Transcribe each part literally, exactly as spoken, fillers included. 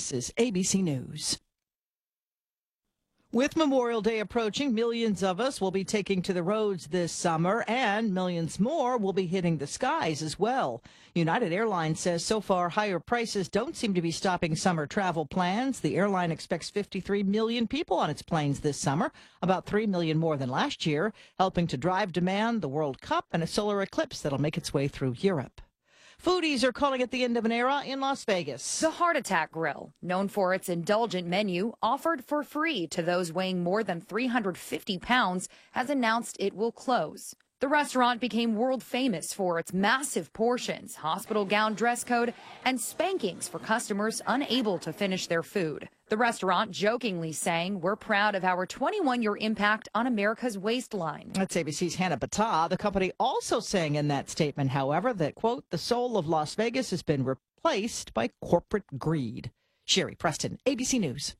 This is A B C News. With Memorial Day approaching, millions of us will be taking to the roads this summer, and millions more will be hitting the skies as well. United Airlines says so far higher prices don't seem to be stopping summer travel plans. The airline expects fifty-three million people on its planes this summer, about three million more than last year, helping to drive demand, the World Cup, and a solar eclipse that'll make its way through Europe. Foodies are calling it the end of an era in Las Vegas. The Heart Attack Grill, known for its indulgent menu, offered for free to those weighing more than three hundred fifty pounds, has announced it will close. The restaurant became world famous for its massive portions, hospital gown dress code, and spankings for customers unable to finish their food. The restaurant jokingly saying, "We're proud of our twenty-one-year impact on America's waistline." That's A B C's Hannah Battah. The company also saying in that statement, however, that, quote, the soul of Las Vegas has been replaced by corporate greed. Sherry Preston, A B C News.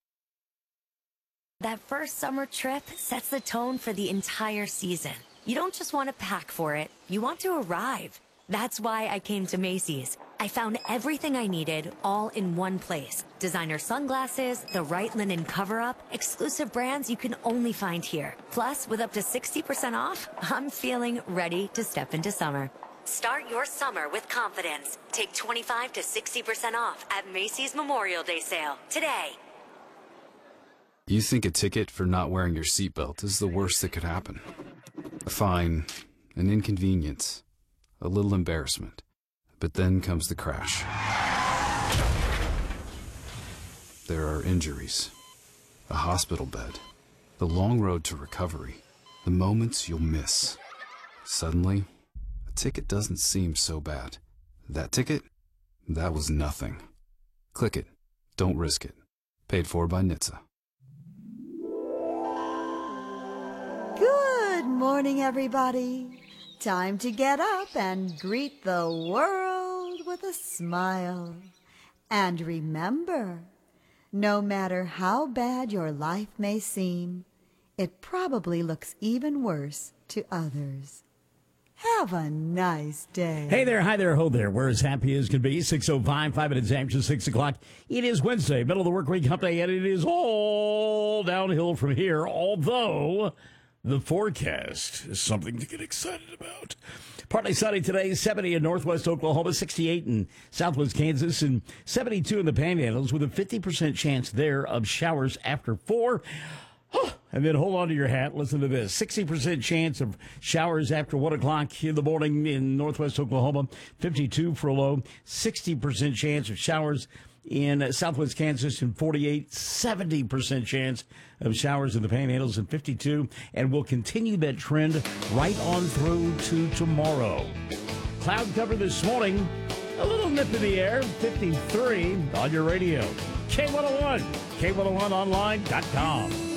That first summer trip sets the tone for the entire season. You don't just want to pack for it, you want to arrive. That's why I came to Macy's. I found everything I needed all in one place. Designer sunglasses, the right linen cover-up, exclusive brands you can only find here. Plus, with up to sixty percent off, I'm feeling ready to step into summer. Start your summer with confidence. Take twenty-five to sixty percent off at Macy's Memorial Day sale today. You think a ticket for not wearing your seatbelt is the worst that could happen. A fine, an inconvenience, a little embarrassment. But then comes the crash. There are injuries, a hospital bed, the long road to recovery, the moments you'll miss. Suddenly, a ticket doesn't seem so bad. That ticket? That was nothing. Click it. Don't risk it. Paid for by N H T S A. Good morning, everybody. Time to get up and greet the world with a smile. And remember, no matter how bad your life may seem, it probably looks even worse to others. Have a nice day. Hey there, hi there, ho there. We're as happy as can be. six oh five, five minutes after six o'clock. It is Wednesday, middle of the work week, hump day, and it is all downhill from here, although the forecast is something to get excited about. Partly sunny today, seventy in northwest Oklahoma, sixty-eight in southwest Kansas, and seventy-two in the Panhandles, with a fifty percent chance there of showers after four. And then hold on to your hat. Listen to this. sixty percent chance of showers after one o'clock in the morning in northwest Oklahoma, fifty-two for a low, sixty percent chance of showers in southwest Kansas, and forty-eight, seventy percent chance of showers in the Panhandles, and fifty-two, and we'll continue that trend right on through to tomorrow. Cloud cover this morning, a little nip in the air, fifty-three on your radio. K one oh one, K one oh one online dot com.